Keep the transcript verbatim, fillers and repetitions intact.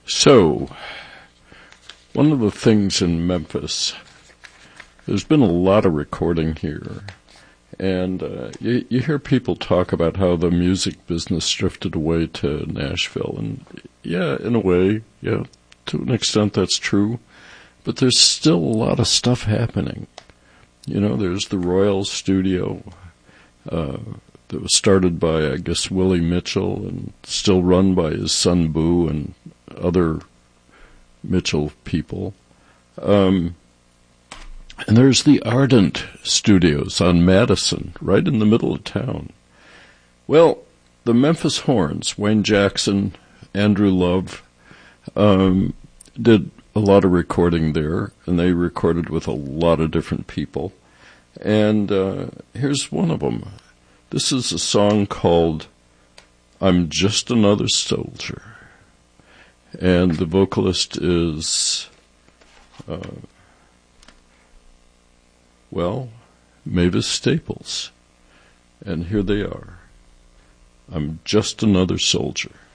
So, one of the things in Memphis, there's been a lot of recording here, and uh, you, you hear people talk about how the music business drifted away to Nashville, and yeah, in a way, yeah, to an extent that's true, but there's still a lot of stuff happening. You know, there's the Royal Studio uh, that was started by, I guess, Willie Mitchell, and still run by his son Boo and other Mitchell people. Um, and there's the Ardent Studios on Madison, right in the middle of town. Well, the Memphis Horns, Wayne Jackson, Andrew Love, um, did a lot of recording there, and they recorded with a lot of different people. And uh, here's one of them. This is a song called I'm Just Another Soldier. And the vocalist is, uh, well, Mavis Staples. And here they are. I'm Just Another Soldier.